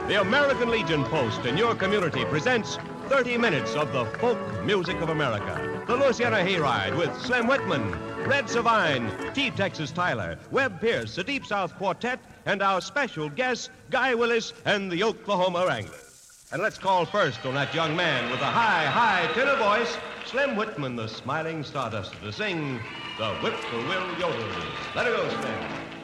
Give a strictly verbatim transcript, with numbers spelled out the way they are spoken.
The American Legion Post in your community presents thirty minutes of the folk music of America. The Louisiana Hayride with Slim Whitman, Red Savine, T. Texas Tyler, Webb Pierce, the Deep South Quartet, and our special guest, Guy Willis and the Oklahoma Wranglers. And let's call first on that young man with a high, high tenor voice, Slim Whitman, the smiling stardust, to sing the Whippoorwill Yodels. Let her go, Slim.